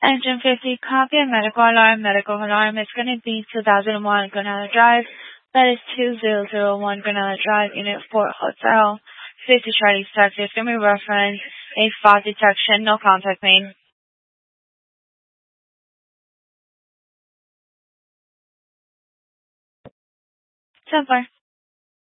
Engine 50, copy a medical alarm. Medical alarm is going to be 2001 Granada Drive. That is 2001 Granada Drive, Unit 4 Hotel. 50 Charlie Taxi is going to be reference a fault detection, no contact made. So far.